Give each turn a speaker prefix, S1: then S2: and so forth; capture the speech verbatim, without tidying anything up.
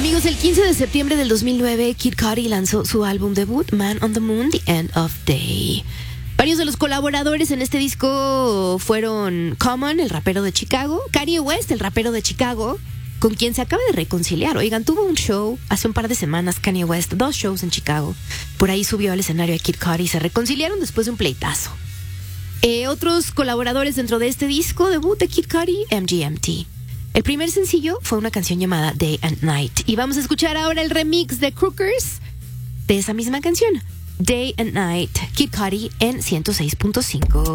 S1: Amigos, el quince de septiembre del dos mil nueve, Kid Cudi lanzó su álbum debut, Man on the Moon, The End of Day. Varios de los colaboradores en este disco fueron Common, el rapero de Chicago, Kanye West, el rapero de Chicago, con quien se acaba de reconciliar. Oigan, tuvo un show hace un par de semanas, Kanye West, dos shows en Chicago. Por ahí subió al escenario a Kid Cudi y se reconciliaron después de un pleitazo. Eh, otros colaboradores dentro de este disco debut de Kid Cudi, M G M T. El primer sencillo fue una canción llamada Day and Night. Y vamos a escuchar ahora el remix de Crookers de esa misma canción, Day and Night, Kid Cudi en ciento seis punto cinco.